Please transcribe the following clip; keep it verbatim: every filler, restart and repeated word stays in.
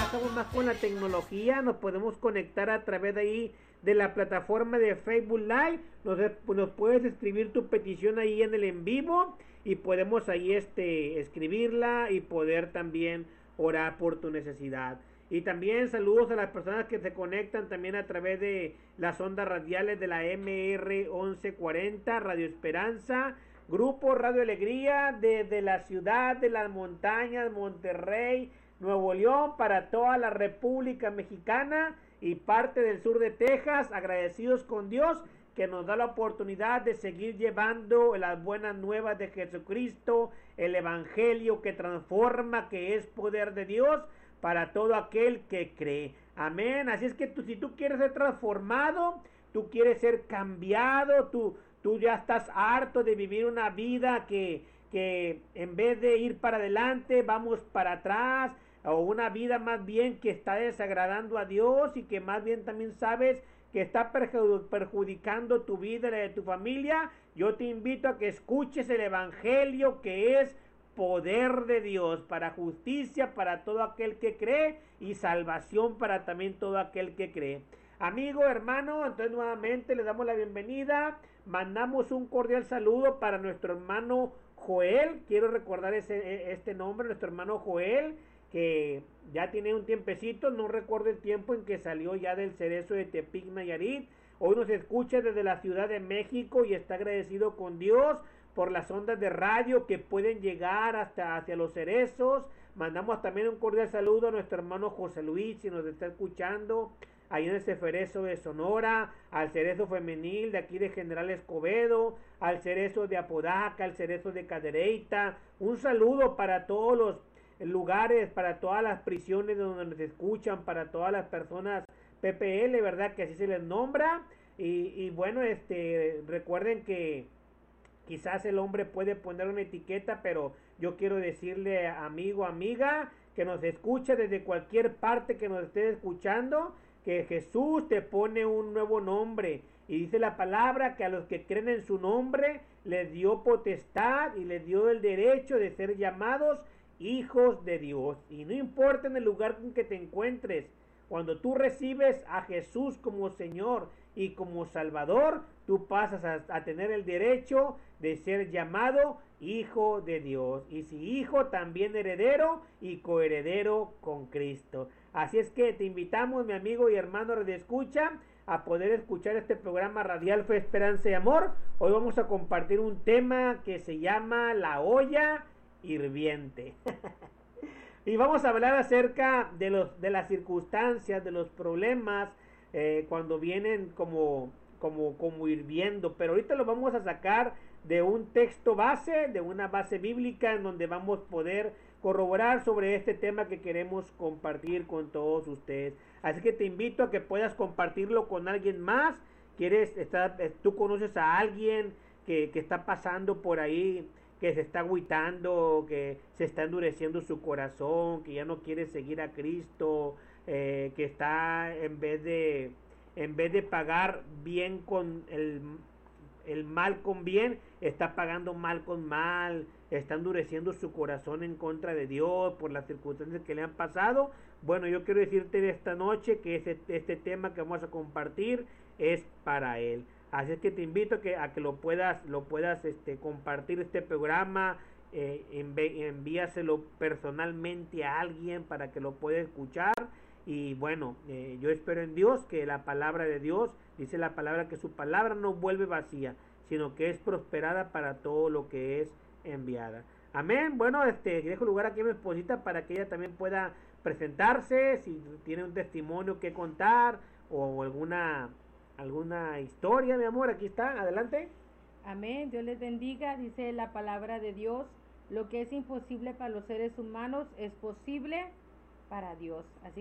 estamos más con la tecnología, nos podemos conectar a través de ahí de la plataforma de Facebook Live, nos, nos puedes escribir tu petición ahí en el en vivo y podemos ahí este escribirla y poder también orar por tu necesidad. Y también saludos a las personas que se conectan también a través de las ondas radiales de la M R once cuarenta, Radio Esperanza, Grupo Radio Alegría, desde la ciudad de las montañas, Monterrey, Nuevo León, para toda la República Mexicana y parte del sur de Texas, agradecidos con Dios que nos da la oportunidad de seguir llevando las buenas nuevas de Jesucristo, el Evangelio que transforma, que es poder de Dios para todo aquel que cree. Amén. Así es que tú, si tú quieres ser transformado, tú quieres ser cambiado, tú, tú ya estás harto de vivir una vida que, que en vez de ir para adelante, vamos para atrás, o una vida más bien que está desagradando a Dios y que más bien también sabes que está perjudicando tu vida y la de tu familia, yo te invito a que escuches el Evangelio, que es poder de Dios para justicia para todo aquel que cree y salvación para también todo aquel que cree. Amigo, hermano, entonces nuevamente le damos la bienvenida, mandamos un cordial saludo para nuestro hermano Joel, quiero recordar ese, este nombre, nuestro hermano Joel, que ya tiene un tiempecito, no recuerdo el tiempo en que salió ya del Cerezo de Tepic, Nayarit. Hoy nos escucha desde la Ciudad de México y está agradecido con Dios por las ondas de radio que pueden llegar hasta hacia los cerezos. Mandamos también un cordial saludo a nuestro hermano José Luis, si nos está escuchando ahí en el cerezo de Sonora, al cerezo femenil de aquí de General Escobedo, al cerezo de Apodaca, al cerezo de Cadereyta. Un saludo para todos los lugares, para todas las prisiones donde nos escuchan, para todas las personas P P L, ¿verdad? Que así se les nombra. Y, y bueno, este, recuerden que quizás el hombre puede poner una etiqueta, pero yo quiero decirle, amigo, amiga, que nos escucha desde cualquier parte que nos esté escuchando, que Jesús te pone un nuevo nombre. Y dice la palabra que a los que creen en su nombre les dio potestad y les dio el derecho de ser llamados hijos de Dios. Y no importa en el lugar en que te encuentres, cuando tú recibes a Jesús como Señor y como Salvador, tú pasas a, a tener el derecho de ser llamado hijo de Dios. Y si hijo, también heredero y coheredero con Cristo. Así es que te invitamos, mi amigo y hermano redescucha, a poder escuchar este programa radial Fe, Esperanza y Amor. Hoy vamos a compartir un tema que se llama la olla hirviente. Y vamos a hablar acerca de los de las circunstancias, de los problemas eh, cuando vienen como como como hirviendo, pero ahorita lo vamos a sacar de un texto base, de una base bíblica en donde vamos a poder corroborar sobre este tema que queremos compartir con todos ustedes. Así que te invito a que puedas compartirlo con alguien más. Quieres estar, tú conoces a alguien que, que está pasando por ahí, que se está agüitando, que se está endureciendo su corazón, que ya no quiere seguir a Cristo, eh, que está en vez de en vez de pagar bien con el, el mal con bien, está pagando mal con mal, está endureciendo su corazón en contra de Dios por las circunstancias que le han pasado. Bueno, yo quiero decirte esta noche que este, este tema que vamos a compartir es para él. Así es que te invito a que, a que lo puedas, lo puedas este, compartir este programa, eh, envi envíaselo personalmente a alguien para que lo pueda escuchar. Y bueno, eh, yo espero en Dios que la palabra de Dios, dice la palabra que su palabra no vuelve vacía, sino que es prosperada para todo lo que es enviada. Amén. Bueno, este, dejo lugar aquí a mi esposita para que ella también pueda presentarse, si tiene un testimonio que contar o alguna alguna historia, mi amor, aquí está, adelante. Amén, Dios les bendiga, dice la palabra de Dios, lo que es imposible para los seres humanos es posible para Dios. Así